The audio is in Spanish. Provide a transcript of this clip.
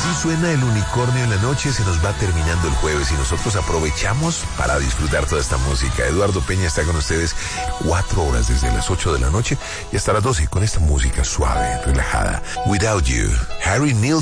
Así suena el unicornio en la noche, se nos va terminando el jueves y nosotros aprovechamos para disfrutar toda esta música. Eduardo Peña está con ustedes 4 horas desde las 8 de la noche y hasta las 12 con esta música suave, relajada. Without You, Harry Nilsson.